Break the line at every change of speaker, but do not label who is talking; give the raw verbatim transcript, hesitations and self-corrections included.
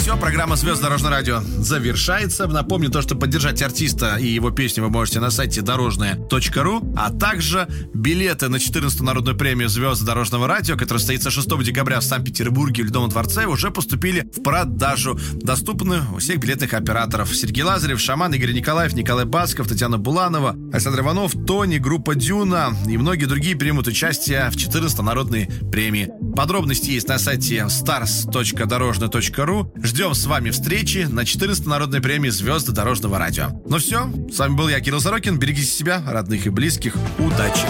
все, программа «Звезд Дорожного радио» завершается. Напомню то, что поддержать артиста и его песню вы можете на сайте дорожное точка ру, а также билеты на четырнадцатую народную премию «Звезды Дорожного радио», которая состоится шестого декабря в Санкт-Петербурге в Ледовом дворце, уже поступили в продажу. Доступны у всех билетных операторов: Сергей Лазарев, Шаман, Игорь Николаев, Николай Басков, Татьяна Буланова, Александр Иванов, Тони, группа «Дюна» и многие другие примут участие в четырнадцатой народной премии. Подробности есть на сайте старс точка дорожное точка ру. Ждем с вами встречи на четырнадцатой народной премии «Звезды Дорожного радио». Ну все, с вами был я, Кирилл Сорокин. Берегите себя, родных и близких. Удачи!